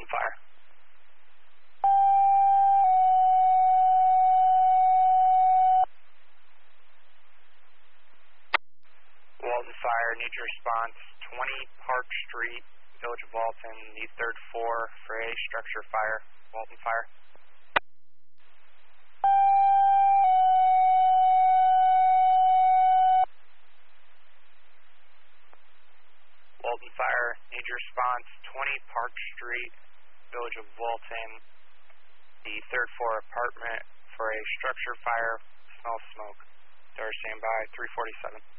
Walton Fire. Walton Fire, need your response. 20 Park Street, Village of Walton, need third floor for a structure fire. Walton Fire. Walton Fire, need your response. 20 Park Street, Village of Walton, the third floor apartment for a structure fire. Smell smoke. They're standby 347.